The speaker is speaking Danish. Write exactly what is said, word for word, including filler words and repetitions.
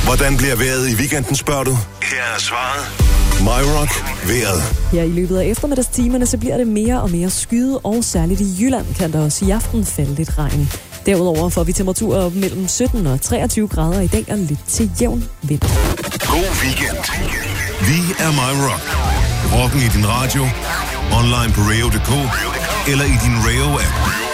Hvordan bliver vejret i weekenden, spørger du? Her er svaret. MyRock vejret. Her i løbet af eftermiddagstimerne, så bliver det mere og mere skyet, og særligt i Jylland kan der også i aften falde lidt regn. Derudover får vi temperaturer op mellem sytten og treogtyve grader i dag og lidt til jævn vind. God weekend. Vi er MyRock. Rocken i din radio, online på radio punktum d k eller i din Radio-app.